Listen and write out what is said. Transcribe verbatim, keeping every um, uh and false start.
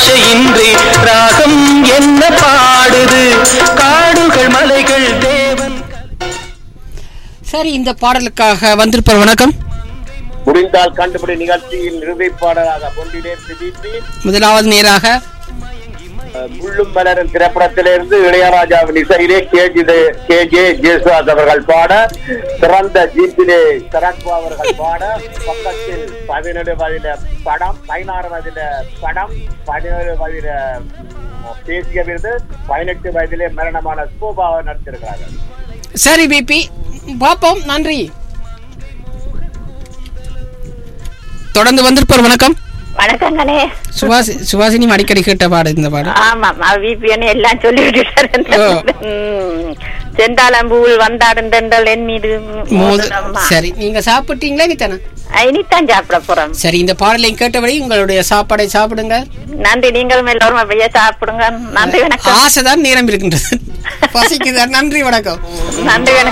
பாஷையின்றி ராகம் என்ன பாடுது காடுகள் மலைகள் தேவன். சரி, இந்த பாடலுக்காக வந்திருப்பார். வணக்கம். முடிந்தால் கண்டுபிடி நிகழ்ச்சியில் இறுதி பாடலாக பொன்றிலே பிரதீப்தி. முதலாவது நேராக முள்ளும் மலரும் திரைப்படத்திலிருந்து இளையராஜாவின் இசையிலே கே ஜே ஜேசுதாஸ் அவர்கள் பாட, சிறந்த ஜீப்பிலே சரத்வா அவர்கள் பாட, பக்கத்தில் பதினேழு வயதில படம், பதினாறு வயதில படம், பதினேழு வயதில தேசிய விருது, பதினெட்டு வயதிலே மரணமான சோபாவை நடத்திருக்கிறார்கள். சரி பிபி, பார்ப்போம். நன்றி. தொடர்ந்து வந்திருப்பார். வணக்கம். வணக்கங்களே. சுபாசி சுபாசினி அடிக்கடி கேட்ட பாடு இந்த பாடு. ஆமா, விபிஎன் எல்லாம் சொல்லி விட்டுட்டாரு. செந்தாளம்பூவில் வந்தாடுந்தல் என் மீது. சரி, நீங்க சாப்பிட்டீங்களா? இனித்தானே இனித்தான் சாப்பிட போறோம். சரி, இந்த பாடலை கேட்டபடி உங்களுடைய சாப்பாடை சாப்பிடுங்க. நன்றி. நீங்களும் எல்லாரும் அப்படியே சாப்பிடுங்க. நன்றி, வணக்கம். ஆசைதான் நேரம் இருக்கின்றது, பசிக்குதான். நன்றி, வணக்கம். நன்றி, வணக்கம்.